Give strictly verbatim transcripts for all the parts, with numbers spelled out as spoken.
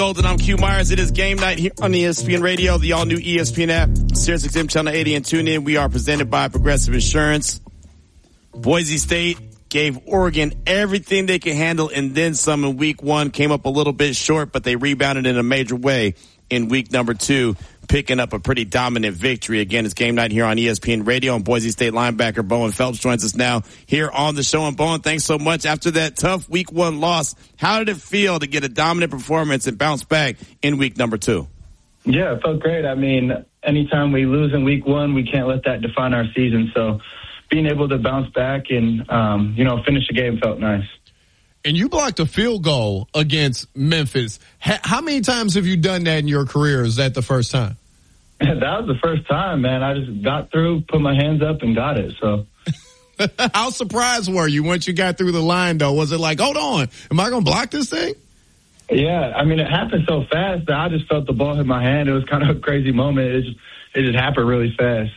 Golden, I'm Q Myers. It is game night here on E S P N Radio, the all-new E S P N app, Sirius X M Channel eighty, and tune in. We are presented by Progressive Insurance. Boise State gave Oregon everything they could handle and then some in week one. Came up a little bit short, but they rebounded in a major way in week number two, picking up a pretty dominant victory. Again, it's game night here on E S P N Radio, and Boise State linebacker Bowen Phelps joins us now here on the show. And Bowen, thanks so much. After that tough week one loss, how did it feel to get a dominant performance and bounce back in week number two? Yeah, it felt great. I mean, anytime we lose in week one, we can't let that define our season. So being able to bounce back and, um, you know, finish the game felt nice. And you blocked a field goal against Memphis. How many times have you done that in your career? Is that the first time? That was the first time, man. I just got through, put my hands up, and got it. So, how surprised were you once you got through the line, though? Was it like, hold on, am I going to block this thing? Yeah, I mean, it happened so fast that I just felt the ball hit my hand. It was kind of a crazy moment. It just, it just happened really fast.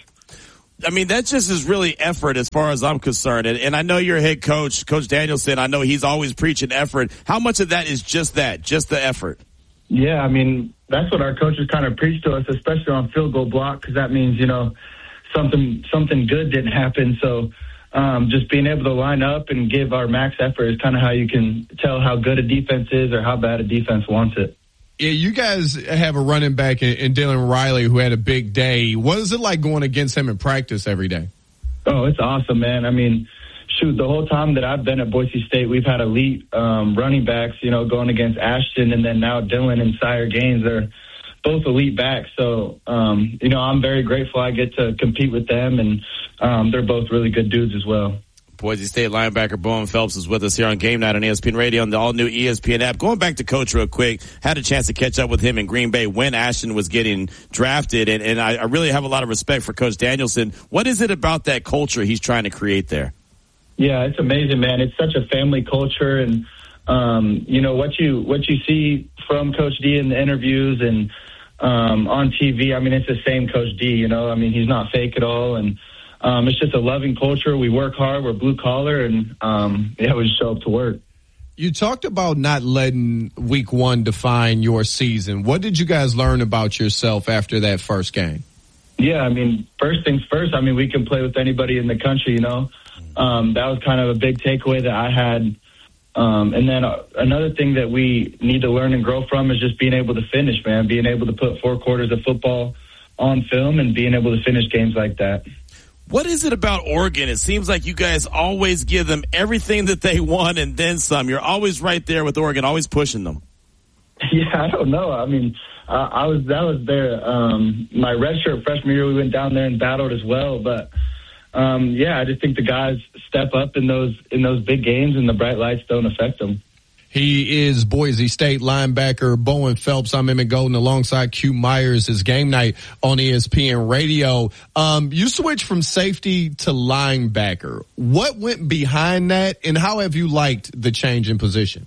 I mean, that just is really effort as far as I'm concerned. And, and I know your head coach, Coach Danielson, I know he's always preaching effort. How much of that is just that, just the effort? Yeah, I mean, that's what our coaches kind of preach to us, especially on field goal block, because that means, you know, something something good didn't happen. So um, just being able to line up and give our max effort is kind of how you can tell how good a defense is or how bad a defense wants it. Yeah, you guys have a running back in, in Dylan Riley who had a big day. What is it like going against him in practice every day? Oh, it's awesome, man. I mean, shoot, the whole time that I've been at Boise State, we've had elite um, running backs, you know, going against Ashton and then now Dylan and Sire Gaines. They're both elite backs. So, um, you know, I'm very grateful I get to compete with them, and um, they're both really good dudes as well. Boise State linebacker Bowen Phelps is with us here on Game Night on E S P N Radio and the all-new E S P N app. Going back to Coach real quick, had a chance to catch up with him in Green Bay when Ashton was getting drafted, and, and I, I really have a lot of respect for Coach Danielson. What is it about that culture he's trying to create there? Yeah, it's amazing, man. It's such a family culture, and um, you know what you what you see from Coach D in the interviews and um, on T V. I mean, it's the same Coach D. You know, I mean, he's not fake at all, and um, it's just a loving culture. We work hard. We're blue collar, and um, yeah, we just show up to work. You talked about not letting week one define your season. What did you guys learn about yourself after that first game? Yeah, I mean, first things first. I mean, we can play with anybody in the country. You know. Um, that was kind of a big takeaway that I had. Um, and then uh, another thing that we need to learn and grow from is just being able to finish, man, being able to put four quarters of football on film and being able to finish games like that. What is it about Oregon? It seems like you guys always give them everything that they want and then some. You're always right there with Oregon, always pushing them. Yeah, I don't know. I mean, uh, I was that was there. Um, my redshirt freshman year, we went down there and battled as well, but Um, yeah, I just think the guys step up in those in those big games, and the bright lights don't affect them. He is Boise State linebacker Bowen Phelps. I'm Emmett Golden alongside Q Myers. It's Game Night on E S P N Radio. Um, you switched from safety to linebacker. What went behind that, and how have you liked the change in position?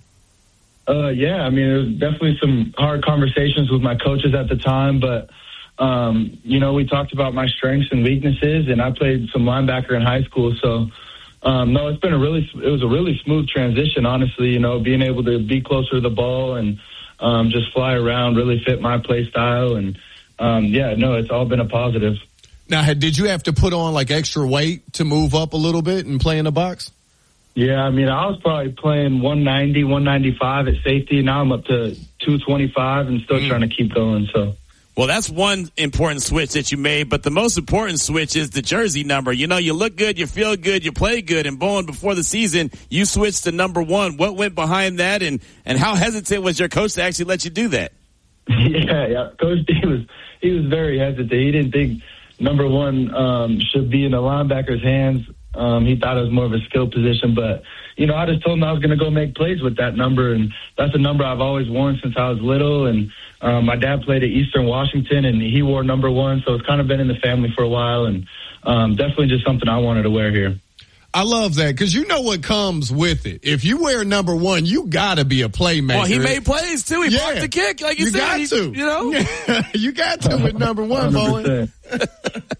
Uh, yeah, I mean, there was definitely some hard conversations with my coaches at the time, but Um, you know, we talked about my strengths and weaknesses, and I played some linebacker in high school. So, um, no, it's been a really, it was a really smooth transition, honestly, you know, being able to be closer to the ball and um, just fly around really fit my play style. And, um, yeah, no, it's all been a positive. Now, did you have to put on like extra weight to move up a little bit and play in the box? Yeah, I mean, I was probably playing one ninety, one ninety-five at safety. Now I'm up to two twenty-five and still mm. trying to keep going, so. Well, that's one important switch that you made, but the most important switch is the jersey number. You know, you look good, you feel good, you play good, and Bowen, before the season, you switched to number one. What went behind that, and, and how hesitant was your coach to actually let you do that? Yeah, yeah. Coach D was he was very hesitant. He didn't think number one um, should be in the linebacker's hands. Um, he thought it was more of a skill position, but, you know, I just told him I was going to go make plays with that number, and that's a number I've always worn since I was little, and um, my dad played at Eastern Washington, and he wore number one, so it's kind of been in the family for a while, and um, definitely just something I wanted to wear here. I love that because you know what comes with it. If you wear number one, you got to be a playmaker. Well, he made plays, too. He yeah. blocked the kick, like you, you said. got he, to. You know? you got to with number one, Bowen.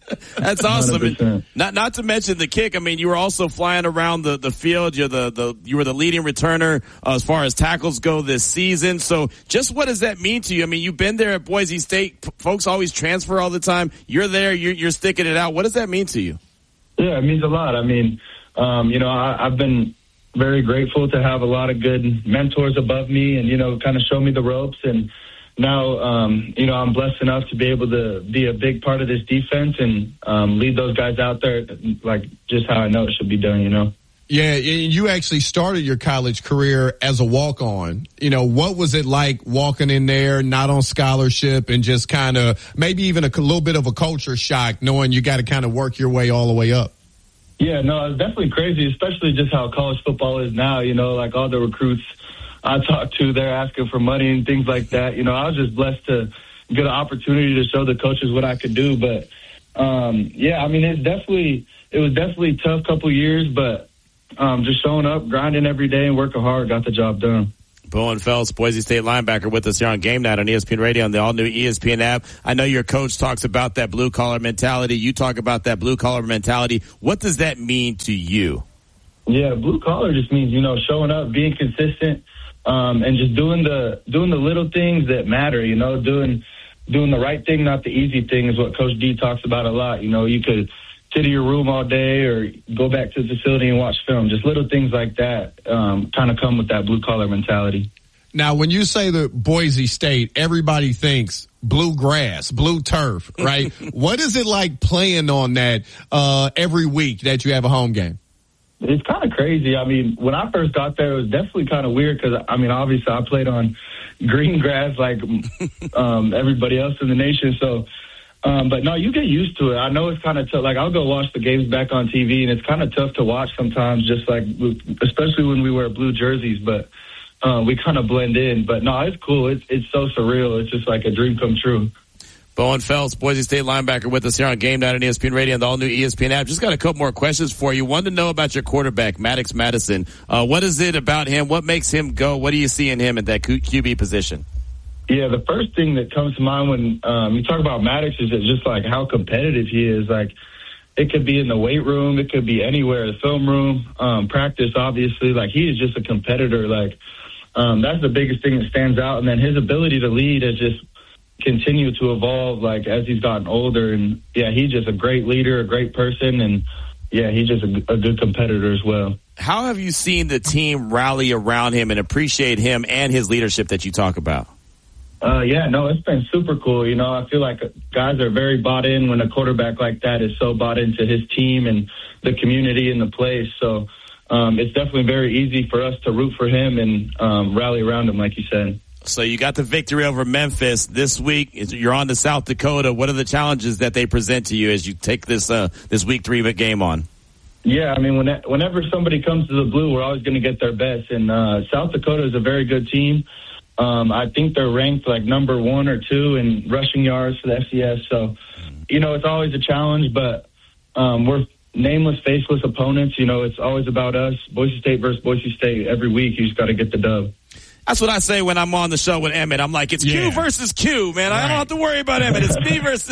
That's awesome. one hundred percent. Not not to mention the kick. I mean, you were also flying around the, the field. You're the, the you were the leading returner uh, as far as tackles go this season. So just what does that mean to you? I mean, you've been there at Boise State. P- folks always transfer all the time. You're there. You're, you're sticking it out. What does that mean to you? Yeah, it means a lot. I mean, um, you know, I, I've been very grateful to have a lot of good mentors above me and, you know, kind of show me the ropes. And now, um, you know, I'm blessed enough to be able to be a big part of this defense and um, lead those guys out there like just how I know it should be done, you know. Yeah, you actually started your college career as a walk-on. You know, what was it like walking in there, not on scholarship, and just kind of maybe even a little bit of a culture shock knowing you got to kind of work your way all the way up? Yeah, no, it's definitely crazy, especially just how college football is now. You know, like all the recruits I talk to, they're asking for money and things like that. You know, I was just blessed to get an opportunity to show the coaches what I could do. But, um, yeah, I mean, it's definitely, it was definitely a tough couple years, but um, just showing up, grinding every day and working hard, got the job done. Bowen Phelps, Boise State linebacker, with us here on Game Night on E S P N Radio and the all-new E S P N app. I know your coach talks about that blue-collar mentality. You talk about that blue-collar mentality. What does that mean to you? Yeah, blue-collar just means, you know, showing up, being consistent, um, and just doing the doing the little things that matter, you know, doing doing the right thing, not the easy thing is what Coach D talks about a lot. You know, you could sit in your room all day or go back to the facility and watch film. Just little things like that um, kind of come with that blue-collar mentality. Now, when you say the Boise State, everybody thinks blue grass, blue turf, right? What is it like playing on that uh, every week that you have a home game? It's kind of crazy. I mean, when I first got there, it was definitely kind of weird because, I mean, obviously I played on green grass like um, everybody else in the nation, so Um, but no, you get used to it. I know it's kind of tough. Like, I'll go watch the games back on T V, and it's kind of tough to watch sometimes, just like, especially when we wear blue jerseys, but uh, we kind of blend in. But no, it's cool. It's, it's so surreal. It's just like a dream come true. Bowen Phelps, Boise State linebacker, with us here on Game Night on E S P N Radio and the all-new E S P N app. Just got a couple more questions for you. Wanted to know about your quarterback, Maddox Madison. Uh, what is it about him? What makes him go? What do you see in him at that Q B position? Yeah, the first thing that comes to mind when um, you talk about Maddox is just like how competitive he is. Like, it could be in the weight room, it could be anywhere, the film room, um, practice, obviously. Like, he is just a competitor. Like, um, that's the biggest thing that stands out. And then his ability to lead has just continued to evolve, like, as he's gotten older. And, yeah, he's just a great leader, a great person, and, yeah, he's just a, a good competitor as well. How have you seen the team rally around him and appreciate him and his leadership that you talk about? Uh, yeah, no, it's been super cool. You know, I feel like guys are very bought in when a quarterback like that is so bought into his team and the community and the place. So um, it's definitely very easy for us to root for him and um, rally around him, like you said. So you got the victory over Memphis this week. You're on to South Dakota. What are the challenges that they present to you as you take this uh, this week three game on? Yeah, I mean, when, whenever somebody comes to the Blue, we're always going to get their best. And uh, South Dakota is a very good team. Um, I think they're ranked like number one or two in rushing yards for the F C S. So, you know, it's always a challenge, but um, we're nameless, faceless opponents. You know, it's always about us. Boise State versus Boise State every week. You just got to get the dub. That's what I say when I'm on the show with Emmett. I'm like, it's yeah. Q versus Q, man. Right. I don't have to worry about Emmett. It's me versus.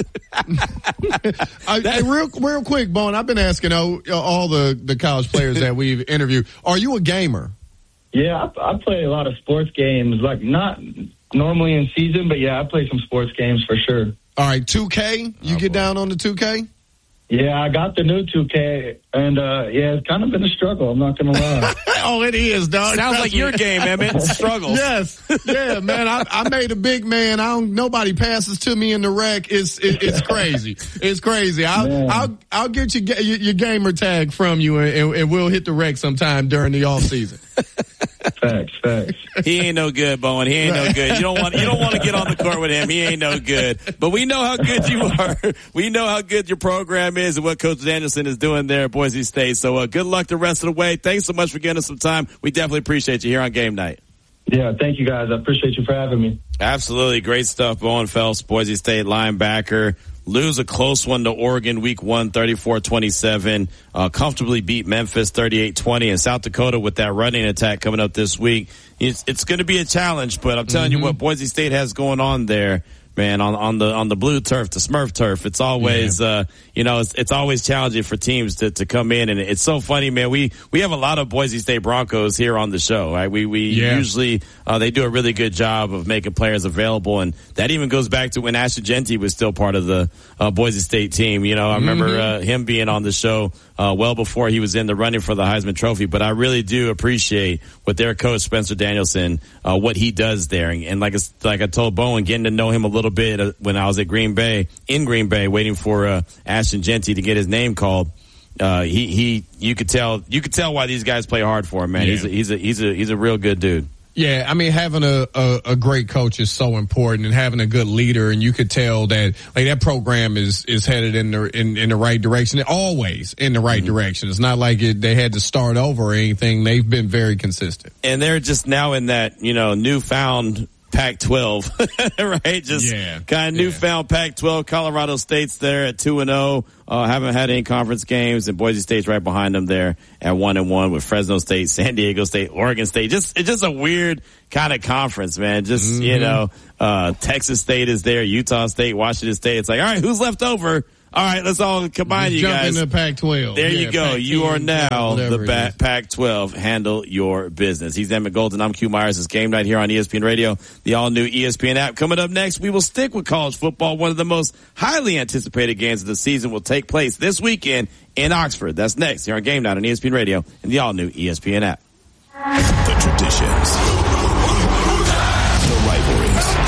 I, hey, real, real quick, Bowen, I've been asking all, all the, the college players that we've interviewed, are you a gamer? Yeah, I, I play a lot of sports games, like not normally in season, but yeah, I play some sports games for sure. All right, two K? You oh, get boy. down on the two K? Yeah, I got the new two K, and uh, yeah, it's kind of been a struggle, I'm not going to lie. Oh, it is, dog. Sounds like your game, Emmett. Struggle. Yes. Yeah, man, I, I made a big man. I don't, nobody passes to me in the rec. It's it, it's crazy. It's crazy. I'll, I'll, I'll get your, your, your gamer tag from you, and, and we'll hit the rec sometime during the off season. Facts, facts. He ain't no good, Bowen. He ain't no good. You don't want you don't want to get on the court with him. He ain't no good. But we know how good you are. We know how good your program is and what Coach Danielson is doing there at Boise State. So uh, good luck the rest of the way. Thanks so much for giving us some time. We definitely appreciate you here on Game Night. Yeah, thank you guys. I appreciate you for having me. Absolutely. Great stuff. Bowen Phelps, Boise State linebacker. Lose a close one to Oregon week one, thirty-four twenty-seven. Uh, comfortably beat Memphis thirty-eight twenty. And South Dakota with that running attack coming up this week. It's, it's going to be a challenge, but I'm telling mm-hmm. you what Boise State has going on there. man, on, on the on the blue turf, the Smurf turf. It's always, yeah. uh, you know, it's, it's always challenging for teams to, to come in. And it's so funny, man. We we have a lot of Boise State Broncos here on the show, right? We we yeah. usually uh, they do a really good job of making players available, and that even goes back to when Ashton Jeanty was still part of the uh, Boise State team. You know, I remember mm-hmm. uh, him being on the show uh, well before he was in the running for the Heisman Trophy. But I really do appreciate what their coach Spencer Danielson, uh, what he does there, and, and like like I told Bowen, getting to know him a little bit when I was at Green Bay, in Green Bay, waiting for uh, Ashton Jeanty to get his name called. Uh, he, he, you could tell, you could tell why these guys play hard for him, man. Yeah. He's a, he's a, he's a, he's a real good dude. Yeah, I mean, having a, a, a great coach is so important, and having a good leader, and you could tell that like that program is is headed in the in, in the right direction, always in the right mm-hmm. direction. It's not like it, they had to start over or anything. They've been very consistent, and they're just now in that you know newfound Pac twelve, right? Just yeah, kind of newfound yeah. Pac twelve. Colorado State's there at two and zero. Uh, haven't had any conference games, and Boise State's right behind them there at one and one with Fresno State, San Diego State, Oregon State. Just it's just a weird kind of conference, man. Just mm-hmm. you know, uh, Texas State is there, Utah State, Washington State. It's like, all right, who's left over? All right, let's all combine you jump guys. Jump in the Pac twelve. There yeah, you go. Pac you are now the ba- Pac twelve. Handle your business. He's Emmett Golden. I'm Q Myers. It's Game Night here on E S P N Radio, the all-new E S P N app. Coming up next, we will stick with college football. One of the most highly anticipated games of the season will take place this weekend in Oxford. That's next here on Game Night on E S P N Radio and the all-new E S P N app. The traditions,